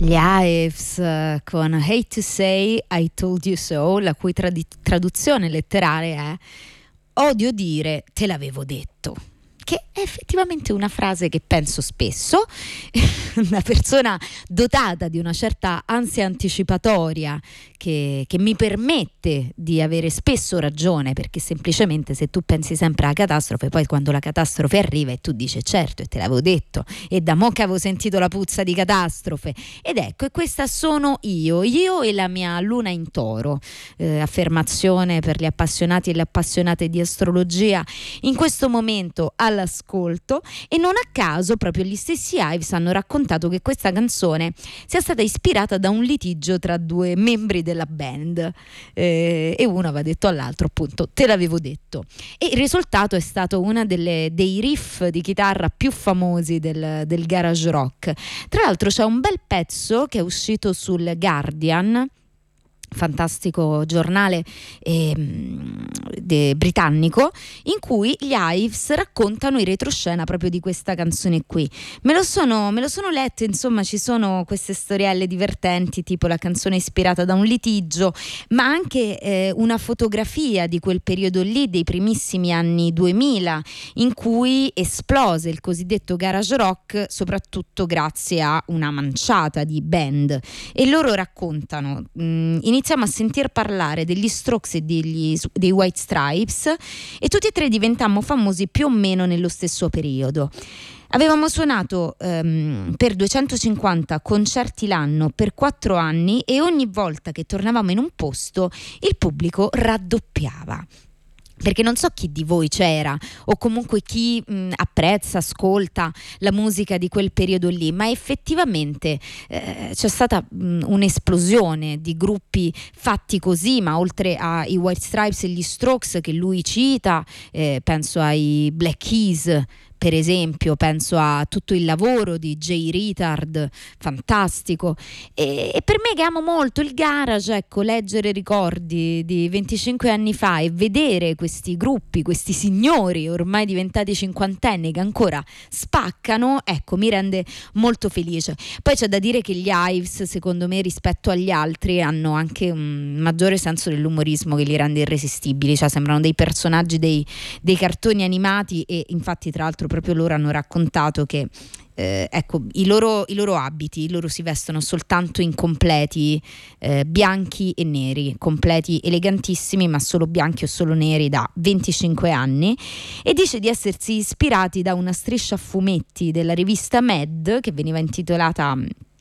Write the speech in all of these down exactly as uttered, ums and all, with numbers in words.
Gli Hives eh, con Hate to Say I Told You So, la cui tradi- traduzione letterale è odio dire te l'avevo detto, che è effettivamente una frase che penso spesso. Una persona dotata di una certa ansia anticipatoria che, che mi permette di avere spesso ragione, perché semplicemente se tu pensi sempre alla catastrofe, poi quando la catastrofe arriva e tu dici certo e te l'avevo detto e da mo' che avevo sentito la puzza di catastrofe, ed ecco, e questa sono io io e la mia luna in toro, eh, affermazione per gli appassionati e le appassionate di astrologia in questo momento all'ascolto. E non a caso proprio gli stessi Hives hanno raccontato che questa canzone sia stata ispirata da un litigio tra due membri della band, eh, e uno aveva detto all'altro appunto te l'avevo detto, e il risultato è stato uno dei riff di chitarra più famosi del, del garage rock. Tra l'altro c'è un bel pezzo che è uscito sul Guardian, fantastico giornale eh, de, britannico, in cui gli Hives raccontano in retroscena proprio di questa canzone qui. Me lo sono, me lo sono letto, insomma ci sono queste storielle divertenti, tipo la canzone ispirata da un litigio, ma anche eh, una fotografia di quel periodo lì, dei primissimi anni duemila, in cui esplose il cosiddetto garage rock, soprattutto grazie a una manciata di band. E loro raccontano, mh, iniziamo a sentir parlare degli Strokes e degli, dei White Stripes, e tutti e tre diventammo famosi più o meno nello stesso periodo. Avevamo suonato um, per duecentocinquanta concerti l'anno per quattro anni, e ogni volta che tornavamo in un posto il pubblico raddoppiava. Perché non so chi di voi c'era o comunque chi mh, apprezza, ascolta la musica di quel periodo lì, ma effettivamente eh, c'è stata mh, un'esplosione di gruppi fatti così, ma oltre ai White Stripes e gli Strokes che lui cita, eh, penso ai Black Keys, per esempio, penso a tutto il lavoro di Jay Reatard, fantastico. E, e per me che amo molto il garage, ecco, leggere ricordi di venticinque anni fa e vedere questi gruppi, questi signori ormai diventati cinquantenni che ancora spaccano, ecco, mi rende molto felice. Poi c'è da dire che gli Hives, secondo me, rispetto agli altri hanno anche un maggiore senso dell'umorismo che li rende irresistibili, cioè sembrano dei personaggi dei, dei cartoni animati. E infatti tra l'altro proprio loro hanno raccontato che eh, ecco, i loro, i loro abiti, loro si vestono soltanto in completi eh, bianchi e neri, completi elegantissimi ma solo bianchi o solo neri da venticinque anni, e dice di essersi ispirati da una striscia a fumetti della rivista Mad che veniva intitolata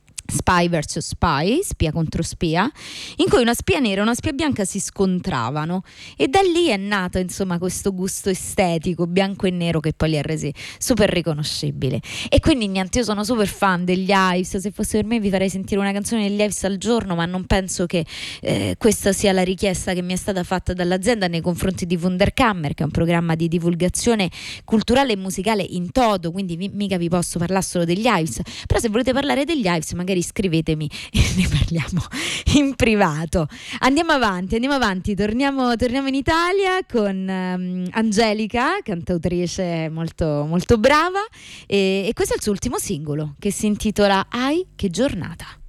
Spy versus Spy, spia contro spia, in cui una spia nera e una spia bianca si scontravano, e da lì è nato insomma questo gusto estetico bianco e nero che poi li ha resi super riconoscibili. E quindi niente, io sono super fan degli Hives, se fosse per me vi farei sentire una canzone degli Hives al giorno, ma non penso che eh, questa sia la richiesta che mi è stata fatta dall'azienda nei confronti di Wunderkammer, che è un programma di divulgazione culturale e musicale in toto, quindi vi, mica vi posso parlare solo degli Hives. Però se volete parlare degli Hives magari scrivetemi e ne parliamo in privato. Andiamo avanti, andiamo avanti, torniamo, torniamo in Italia con um, Angelica, cantautrice molto, molto brava, e, e questo è il suo ultimo singolo che si intitola Ai che giornata.